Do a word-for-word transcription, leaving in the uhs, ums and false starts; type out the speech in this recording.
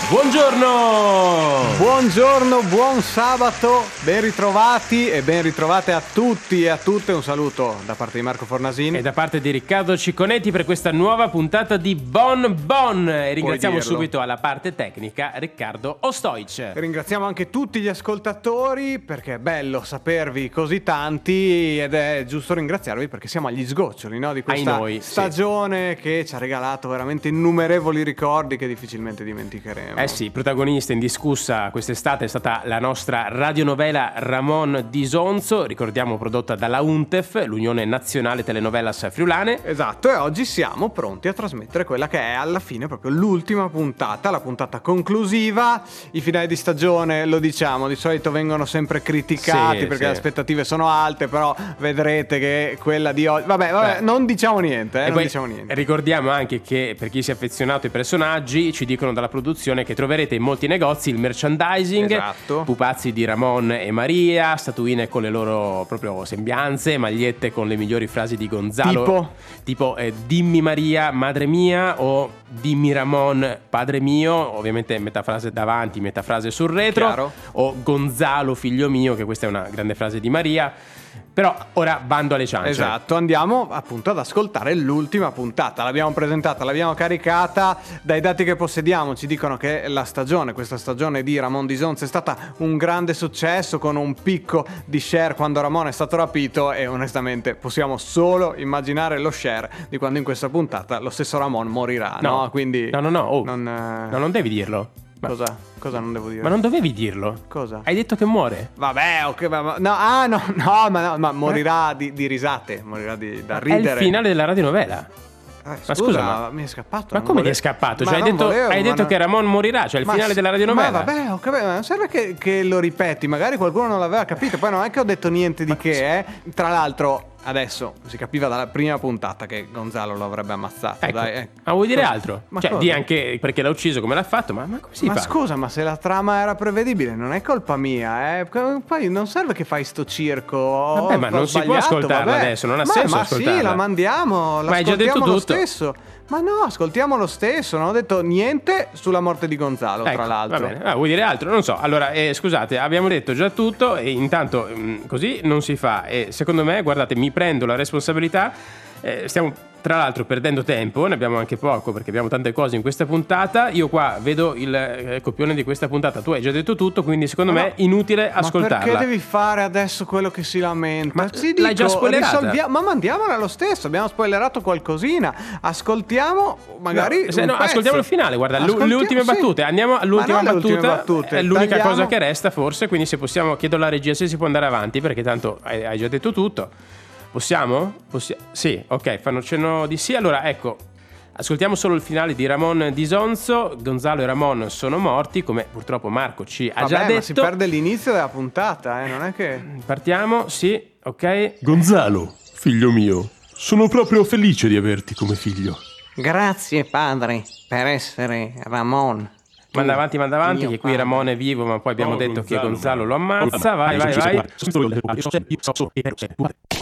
Buongiorno! Buongiorno, buon sabato, ben ritrovati e ben ritrovate a tutti e a tutte. Un saluto da parte di Marco Fornasini e da parte di Riccardo Cicconetti per questa nuova puntata di Bon Bon. E ringraziamo subito alla parte tecnica Riccardo Ostoic. Ringraziamo anche tutti gli ascoltatori perché è bello sapervi così tanti ed è giusto ringraziarvi perché siamo agli sgoccioli, no? Di questa noi, stagione sì. che ci ha regalato veramente innumerevoli ricordi che difficilmente dimenticheremo. Eh sì, protagonista indiscussa quest'estate è stata la nostra radionovela Ramon D'Isonzo, ricordiamo prodotta dalla UNTEF, l'Unione Nazionale Telenovelas Friulane. Esatto, e oggi siamo pronti a trasmettere quella che è alla fine proprio l'ultima puntata, la puntata conclusiva. I finali di stagione, lo diciamo, di solito vengono sempre criticati sì, perché sì. le aspettative sono alte, però vedrete che quella di oggi... Vabbè, vabbè Beh. non diciamo niente, eh, non diciamo niente. Ricordiamo anche che per chi si è affezionato ai personaggi, ci dicono dalla produzione che troverete in molti negozi il merchandising, esatto. pupazzi di Ramon e Maria, statuine con le loro proprio sembianze, magliette con le migliori frasi di Gonzalo, tipo, tipo eh, dimmi Maria, madre mia, o dimmi Ramon, padre mio, ovviamente metà frase davanti, metà frase sul retro, chiaro. O Gonzalo figlio mio, che questa è una grande frase di Maria. Però ora bando alle ciance. Esatto, andiamo appunto ad ascoltare l'ultima puntata. L'abbiamo presentata, l'abbiamo caricata. Dai dati che possediamo ci dicono che la stagione, questa stagione di Ramon D'Isonzo è stata un grande successo, con un picco di share quando Ramon è stato rapito, e onestamente possiamo solo immaginare lo share di quando in questa puntata lo stesso Ramon morirà, no? no? Quindi no, no, no, oh. non, eh... no, non devi dirlo. Ma cosa? Cosa non devo dire? Ma non dovevi dirlo. Cosa? Hai detto che muore. Vabbè, ok, ma no, ah no, no, ma, no, ma morirà di, di risate, morirà di, da ridere. È il finale della radionovela. Eh, ma scusa, ma mi è scappato. Ma come vole... ti è scappato? Ma cioè, hai detto, volevo, hai detto non... che Ramon morirà, cioè il ma finale s- della radionovela. Ma vabbè, ho capito, ma non serve che, che lo ripeti, magari qualcuno non l'aveva capito. Poi non è che ho detto niente di ma che, eh. Tra l'altro, adesso si capiva dalla prima puntata che Gonzalo lo avrebbe ammazzato. Ecco. Dai, eh. Ma vuoi dire altro? Ma cioè, cosa? di anche perché l'ha ucciso, come l'ha fatto, ma, ma come si ma fa? Ma scusa, ma se la trama era prevedibile, non è colpa mia, eh. Poi non serve che fai sto circo. Vabbè, ma non si può ascoltarla vabbè. adesso, non ha ma, senso ma ascoltarla. Ma sì, la mandiamo, ma hai già detto lo tutto. stesso. Ma no, ascoltiamo lo stesso, non ho detto niente sulla morte di Gonzalo, ecco, tra l'altro. Va bene, ah, vuoi dire altro? Non so. Allora, eh, scusate, abbiamo detto già tutto e intanto mh, così non si fa. E secondo me, guardate, mi prendo la responsabilità. Eh, stiamo tra l'altro perdendo tempo, ne abbiamo anche poco perché abbiamo tante cose in questa puntata. Io qua vedo il eh, copione di questa puntata, tu hai già detto tutto, quindi secondo ma me no, inutile ascoltarla. Ma perché devi fare adesso quello che si lamenta? Ma si l'hai dico, già spoilerata. Risolvia- ma mandiamola lo stesso, abbiamo spoilerato qualcosina. Ascoltiamo magari no, se no, ascoltiamo il finale, guarda, ascoltiamo, le ultime sì. battute. Andiamo all'ultima no, battuta, battute. È l'unica Tagliamo. cosa che resta forse, quindi se possiamo, chiedo alla regia se si può andare avanti perché tanto hai, hai già detto tutto. Possiamo? Possi- sì, ok, fanno cenno di sì. Allora, ecco, ascoltiamo solo il finale di Ramon D'Isonzo. Gonzalo e Ramon sono morti, come purtroppo Marco ci ha Vabbè, già detto. Ma si perde l'inizio della puntata, eh, non è che... Partiamo, sì, ok. Gonzalo, figlio mio, sono proprio felice di averti come figlio. Grazie, padre, per essere Ramon. Manda avanti, manda avanti, che qui Ramon è vivo, ma poi abbiamo oh, detto Gonzalo. che Gonzalo lo ammazza. Vai, vai, vai.